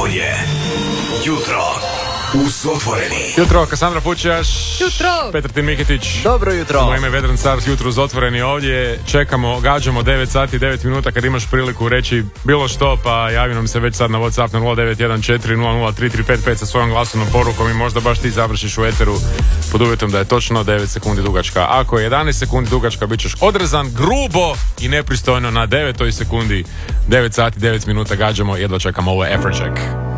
Ovo je Jutro uz otvoreni. Jutro, Kasandra Pučjaš. Jutro. Petar Miketić. Dobro jutro. Moje ime je Vedran Cars, Jutro uz otvoreni ovdje. Čekamo, gađamo 9 sati, 9 minuta kad imaš priliku reći bilo što, pa javi nam se već sad na WhatsApp na 0914003355 sa svojom glasovnom porukom i možda baš ti završiš u eteru pod uvjetom da je točno 9 sekundi dugačka. Ako je 11 sekundi dugačka, bit ćeš odrezan grubo i nepristojno na 9. sekundi. 9 sati, 9 minuta gađamo, jedva čekamo, ovo je Afrojack.